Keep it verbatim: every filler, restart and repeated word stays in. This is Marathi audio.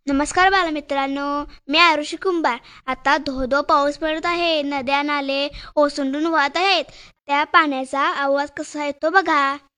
नमस्कार बालमित्रांनो, मी आरुषी कुंभार. आता धो-धो पाऊस पडत आहे. नद्या नाले ओसंडून वाहत आहेत. त्या पाण्याचा आवाज कसा येतो बघा.